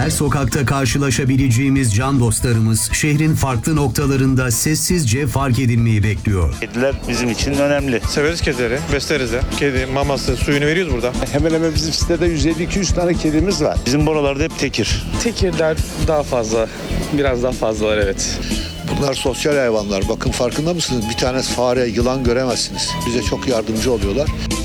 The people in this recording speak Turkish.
Her sokakta karşılaşabileceğimiz can dostlarımız şehrin farklı noktalarında sessizce fark edilmeyi bekliyor. Kediler bizim için önemli. Severiz kedileri, besleriz de. Kedi, maması, suyunu veriyoruz burada. Hemen hemen bizim sitede 150-200 tane kedimiz var. Bizim buralarda hep tekir. Tekirler daha fazla, biraz daha fazlalar evet. Bunlar sosyal hayvanlar. Bakın farkında mısınız? Bir tane fare, yılan göremezsiniz. Bize çok yardımcı oluyorlar.